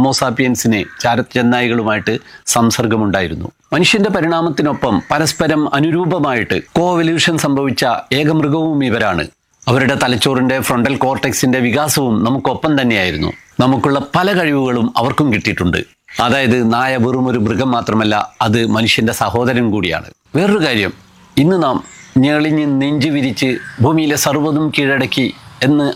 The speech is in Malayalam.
ഹോമോസാപ്പിയൻസിന് ചാരച്ചെന്നായ്കളുമായിട്ട് സംസർഗമുണ്ടായിരുന്നു. മനുഷ്യന്റെ പരിണാമത്തിനൊപ്പം പരസ്പരം അനുരൂപമായിട്ട് കോവല്യൂഷൻ സംഭവിച്ച ഏക മൃഗവും ഇവരാണ്. അവരുടെ തലച്ചോറിന്റെ ഫ്രണ്ടൽ കോർട്ടെക്സിന്റെ വികാസവും നമുക്കൊപ്പം തന്നെയായിരുന്നു. നമുക്കുള്ള പല കഴിവുകളും അവർക്കും കിട്ടിയിട്ടുണ്ട്. അതായത് നായ വെറും ഒരു മൃഗം മാത്രമല്ല, അത് മനുഷ്യന്റെ സഹോദരൻ കൂടിയാണ്. വേറൊരു കാര്യം, ഇന്ന് നാം ഞെളിഞ്ഞ് നെഞ്ചു വിരിച്ച് ഭൂമിയിലെ സർവ്വതും കീഴടക്കി എന്ന്